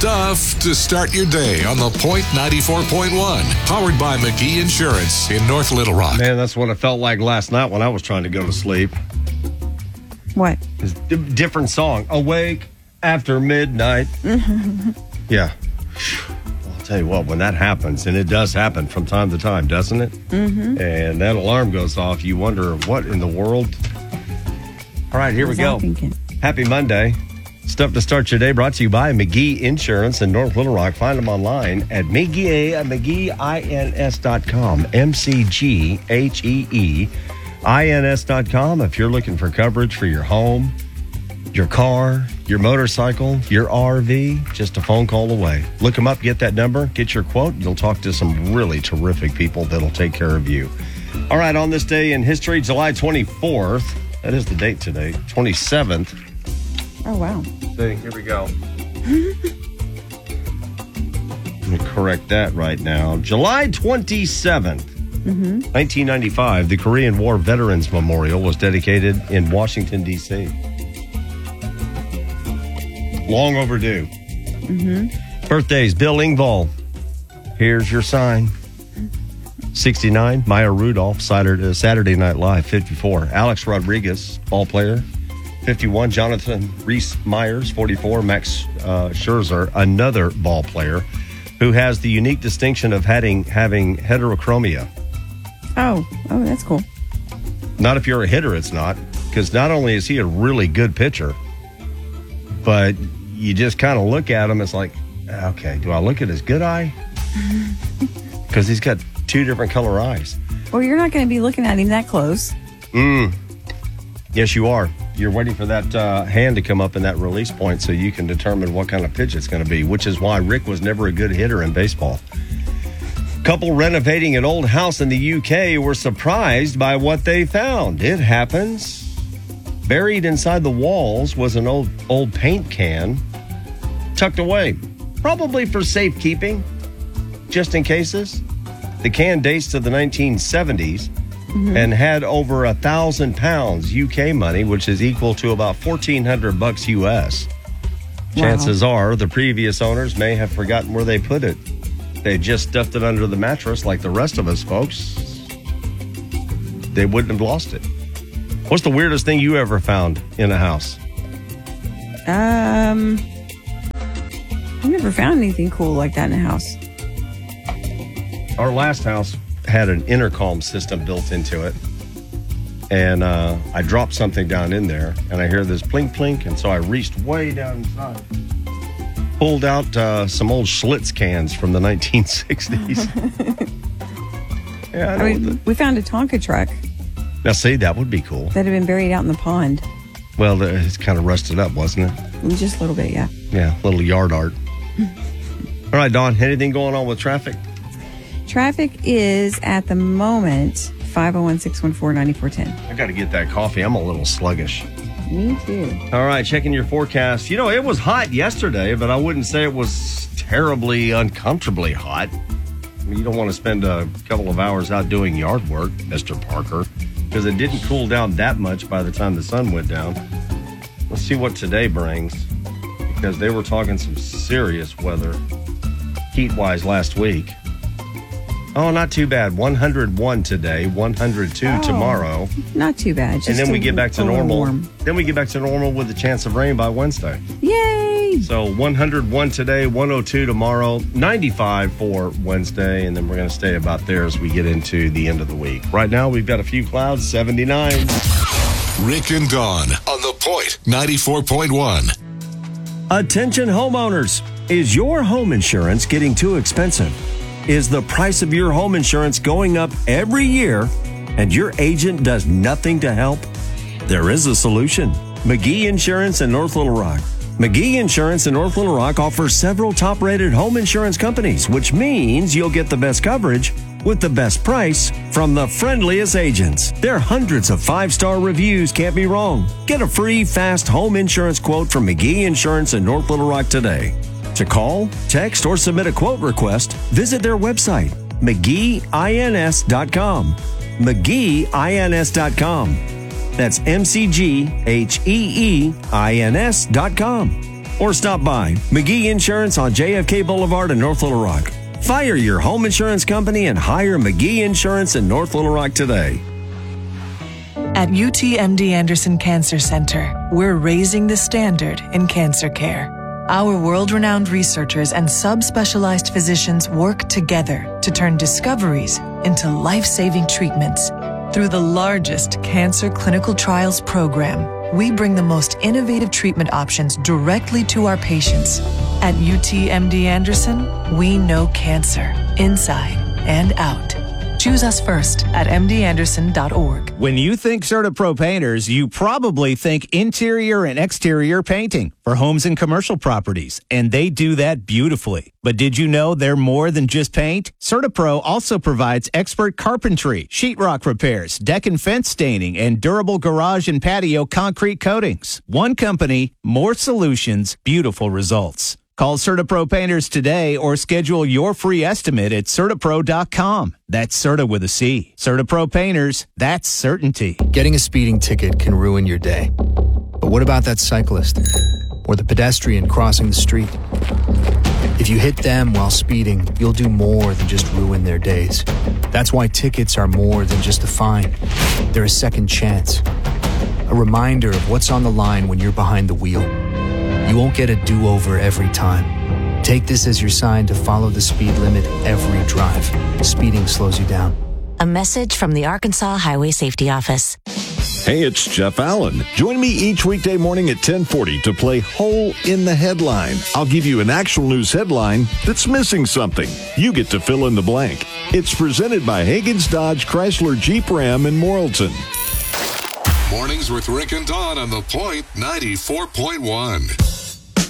stuff to start your day on The Point 94.1. Powered by McGee Insurance in North Little Rock. Man, that's what it felt like last night when I was trying to go to sleep. What? It's a different song. Awake after midnight. Yeah. I'll tell you what, when that happens, and it does happen from time to time, doesn't it? Mm-hmm. And that alarm goes off, you wonder what in the world. All right, here we go. Happy Monday. Stuff to start your day brought to you by McGee Insurance in North Little Rock. Find them online at McGeeINS.com. MCGHEEINS.com. If you're looking for coverage for your home, your car, your motorcycle, your RV, just a phone call away. Look them up, get that number, get your quote. You'll talk to some really terrific people that'll take care of you. All right, on this day in history, July 24th, that is the date today, 27th. Oh, wow. See, here we go. Let me correct that right now. July 27th, 1995, the Korean War Veterans Memorial was dedicated in Washington, D.C. Long overdue. Birthdays, Bill Engvall. Here's your sign. 69, Maya Rudolph, Saturday Night Live. 54, Alex Rodriguez, ball player. 51, Jonathan Rhys Myers. 44, Max Scherzer, another ball player who has the unique distinction of having heterochromia. Oh, that's cool. Not if you're a hitter, it's not. Because not only is he a really good pitcher, but you just kind of look at him, it's like, okay, do I look at his good eye? Because he's got two different color eyes. Well, you're not going to be looking at him that close. Yes, you are. You're waiting for that hand to come up in that release point so you can determine what kind of pitch it's going to be, which is why Rick was never a good hitter in baseball. Couple renovating an old house in the UK were surprised by what they found. It happens. Buried inside the walls was an old paint can tucked away, probably for safekeeping, just in cases. The can dates to the 1970s. And had over 1,000 pounds UK money, which is equal to about $1,400 US. Wow. Chances are the previous owners may have forgotten where they put it. They just stuffed it under the mattress like the rest of us folks. They wouldn't have lost it. What's the weirdest thing you ever found in a house? I never found anything cool like that in a house. Our last house had an intercom system built into it, and I dropped something down in there, and I hear this plink plink, and so I reached way down inside, pulled out some old Schlitz cans from the 1960s. Yeah, we found a Tonka truck. Now, see, that would be cool. That had been buried out in the pond. Well, it's kind of rusted up, wasn't it? Just a little bit, yeah. Yeah, little yard art. All right, Dawn, anything going on with traffic? Traffic is, at the moment, 501-614-9410. I got to get that coffee. I'm a little sluggish. Me too. All right, checking your forecast. You know, it was hot yesterday, but I wouldn't say it was terribly uncomfortably hot. I mean, you don't want to spend a couple of hours out doing yard work, Mr. Parker, because it didn't cool down that much by the time the sun went down. Let's see what today brings, because they were talking some serious weather heat-wise last week. Oh, not too bad. 101 today, 102 tomorrow. Not too bad. Just and then we get back to normal. Warm. Then we get back to normal with a chance of rain by Wednesday. Yay! So 101 today, 102 tomorrow, 95 for Wednesday, and then we're going to stay about there as we get into the end of the week. Right now, we've got a few clouds, 79. Rick and Dawn on The Point 94.1. Attention homeowners. Is your home insurance getting too expensive? Is the price of your home insurance going up every year and your agent does nothing to help? There is a solution. McGee Insurance in North Little Rock. McGee Insurance in North Little Rock offers several top-rated home insurance companies, which means you'll get the best coverage with the best price from the friendliest agents. Their hundreds of 5-star reviews can't be wrong. Get a free, fast home insurance quote from McGee Insurance in North Little Rock today. To call, text, or submit a quote request, visit their website, McGeeINS.com. McGeeINS.com. That's MCGHEEINS.com. or stop by McGee Insurance on JFK Boulevard in North Little Rock. Fire your home insurance company and hire McGee Insurance in North Little Rock today. At UTMD Anderson Cancer Center, we're raising the standard in cancer care. Our world-renowned researchers and subspecialized physicians work together to turn discoveries into life-saving treatments. Through the largest cancer clinical trials program, we bring the most innovative treatment options directly to our patients. At UTMD Anderson, we know cancer inside and out. Choose us first at mdanderson.org. When you think CertaPro Painters, you probably think interior and exterior painting for homes and commercial properties, and they do that beautifully. But did you know they're more than just paint? CertaPro also provides expert carpentry, sheetrock repairs, deck and fence staining, and durable garage and patio concrete coatings. One company, more solutions, beautiful results. Call CertaPro Painters today or schedule your free estimate at CertaPro.com. That's Certa with a C. CertaPro Painters, that's certainty. Getting a speeding ticket can ruin your day. But what about that cyclist or the pedestrian crossing the street? If you hit them while speeding, you'll do more than just ruin their days. That's why tickets are more than just a fine. They're a second chance. A reminder of what's on the line when you're behind the wheel. You won't get a do-over every time. Take this as your sign to follow the speed limit every drive. Speeding slows you down. A message from the Arkansas Highway Safety Office. Hey, it's Jeff Allen. Join me each weekday morning at 10:40 to play Hole in the Headline. I'll give you an actual news headline that's missing something. You get to fill in the blank. It's presented by Hagen's Dodge Chrysler Jeep Ram in Morrilton. Mornings with Rick and Dawn on The Point 94.1.